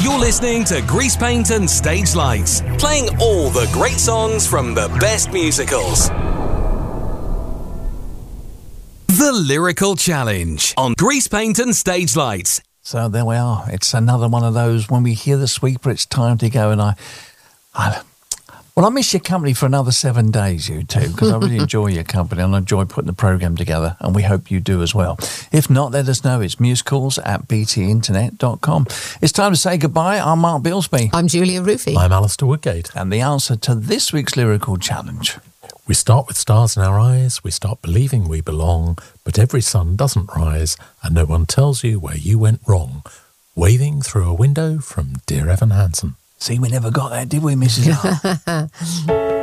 You're listening to Grease Paint and Stage Lights, playing all the great songs from the best musicals. The Lyrical Challenge on Grease Paint and Stage Lights. So there we are. It's another one of those, when we hear the sweeper, it's time to go. And I miss your company for another 7 days, you two, because I really enjoy your company and I enjoy putting the programme together, and we hope you do as well. If not, let us know. It's musicals@btinternet.com. It's time to say goodbye. I'm Mark Bilsby. I'm Julia Rufy. I'm Alistair Woodgate. And the answer to this week's Lyrical Challenge. We start with stars in our eyes, we start believing we belong, but every sun doesn't rise, and no one tells you where you went wrong. Waving through a window from Dear Evan Hansen. See, we never got that, did we, Mrs. R?